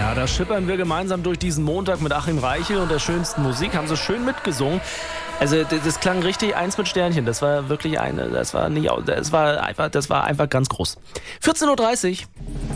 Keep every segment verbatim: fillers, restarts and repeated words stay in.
Ja, da schippern wir gemeinsam durch diesen Montag mit Achim Reichel und der schönsten Musik. Haben sie schön mitgesungen. Also das, das klang richtig eins mit Sternchen. Das war wirklich eine, das war nicht, das war einfach, das war einfach ganz groß. vierzehn Uhr dreißig.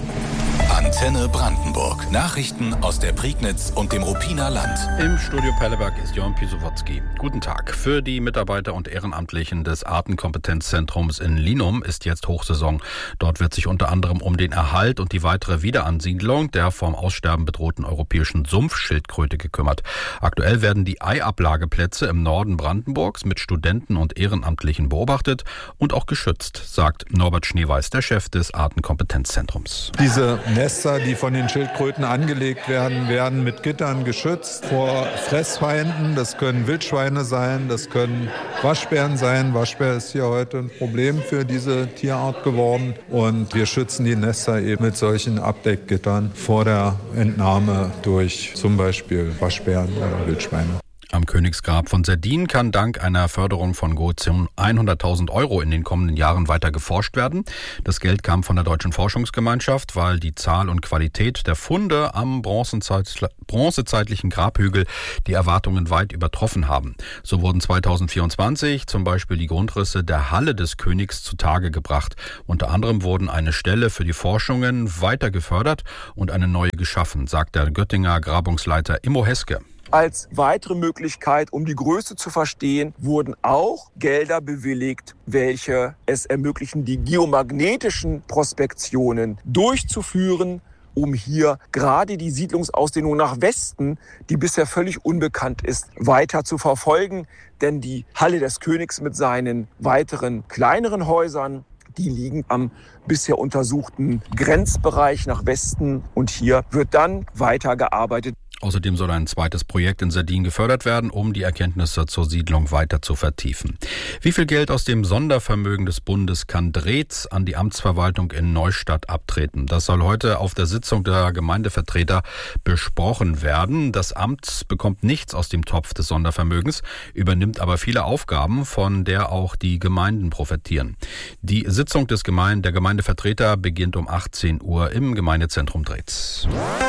Antenne Brandenburg. Nachrichten aus der Prignitz und dem Ruppiner Land. Im Studio Perleberg ist Jörn Pisowotzki. Guten Tag. Für die Mitarbeiter und Ehrenamtlichen des Artenkompetenzzentrums in Linum ist jetzt Hochsaison. Dort wird sich unter anderem um den Erhalt und die weitere Wiederansiedlung der vom Aussterben bedrohten europäischen Sumpfschildkröte gekümmert. Aktuell werden die Eiablageplätze im Norden Brandenburgs mit Studenten und Ehrenamtlichen beobachtet und auch geschützt, sagt Norbert Schneeweiß, der Chef des Artenkompetenzzentrums. Diese Nester, die von den Schildkröten angelegt werden, werden mit Gittern geschützt vor Fressfeinden. Das können Wildschweine sein, das können Waschbären sein. Waschbär ist hier heute ein Problem für diese Tierart geworden. Und wir schützen die Nester eben mit solchen Abdeckgittern vor der Entnahme durch zum Beispiel Waschbären oder Wildschweine. Am Königsgrab von Serdin kann dank einer Förderung von gut hunderttausend Euro in den kommenden Jahren weiter geforscht werden. Das Geld kam von der Deutschen Forschungsgemeinschaft, weil die Zahl und Qualität der Funde am bronzezeit- bronzezeitlichen Grabhügel die Erwartungen weit übertroffen haben. So wurden zweitausendvierundzwanzig zum Beispiel die Grundrisse der Halle des Königs zutage gebracht. Unter anderem wurden eine Stelle für die Forschungen weiter gefördert und eine neue geschaffen, sagt der Göttinger Grabungsleiter Immo Heske. Als weitere Möglichkeit, um die Größe zu verstehen, wurden auch Gelder bewilligt, welche es ermöglichen, die geomagnetischen Prospektionen durchzuführen, um hier gerade die Siedlungsausdehnung nach Westen, die bisher völlig unbekannt ist, weiter zu verfolgen. Denn die Halle des Königs mit seinen weiteren kleineren Häusern, die liegen am bisher untersuchten Grenzbereich nach Westen. Und hier wird dann weitergearbeitet. Außerdem soll ein zweites Projekt in Serdin gefördert werden, um die Erkenntnisse zur Siedlung weiter zu vertiefen. Wie viel Geld aus dem Sondervermögen des Bundes kann Dreetz an die Amtsverwaltung in Neustadt abtreten? Das soll heute auf der Sitzung der Gemeindevertreter besprochen werden. Das Amt bekommt nichts aus dem Topf des Sondervermögens, übernimmt aber viele Aufgaben, von der auch die Gemeinden profitieren. Die Sitzung des Gemeinde, der Gemeindevertreter beginnt um achtzehn Uhr im Gemeindezentrum Dreetz.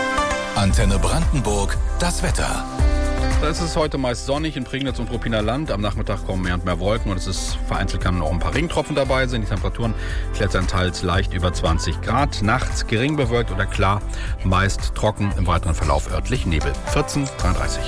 Antenne Brandenburg, das Wetter. Es ist heute meist sonnig in Prignitz und Ruppiner Land. Am Nachmittag kommen mehr und mehr Wolken und es ist vereinzelt kann auch ein paar Regentropfen dabei sein. Die Temperaturen klettern teils leicht über zwanzig Grad. Nachts gering bewölkt oder klar, meist trocken, im weiteren Verlauf örtlich Nebel. vierzehn Uhr dreiunddreißig.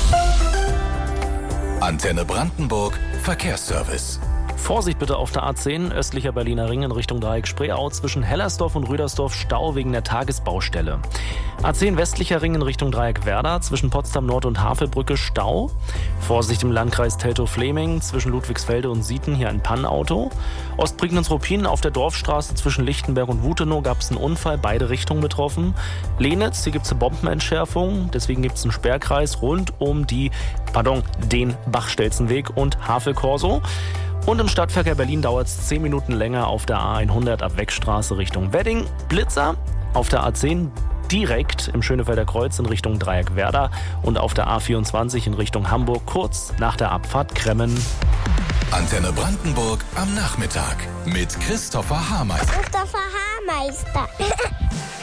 Antenne Brandenburg, Verkehrsservice. Vorsicht bitte auf der A zehn, östlicher Berliner Ring in Richtung Dreieck Spreeau, zwischen Hellersdorf und Rüdersdorf Stau wegen der Tagesbaustelle. A zehn westlicher Ring in Richtung Dreieck Werder, zwischen Potsdam Nord und Havelbrücke Stau. Vorsicht im Landkreis Teltow-Fleming, zwischen Ludwigsfelde und Sieten, hier ein Pannauto. Ostprignitz-Ruppin auf der Dorfstraße zwischen Lichtenberg und Wutenow gab es einen Unfall, beide Richtungen betroffen. Lenitz, hier gibt es eine Bombenentschärfung, deswegen gibt es einen Sperrkreis rund um die, pardon, den Bachstelzenweg und Havelkorso. Und im Stadtverkehr Berlin dauert es zehn Minuten länger auf der A hundert ab Wegstraße Richtung Wedding. Blitzer auf der A zehn direkt im Schönefelder Kreuz in Richtung Dreieck Werder und auf der A vierundzwanzig in Richtung Hamburg kurz nach der Abfahrt Kremmen. Antenne Brandenburg am Nachmittag mit Christopher Hameister. Christopher Hameister.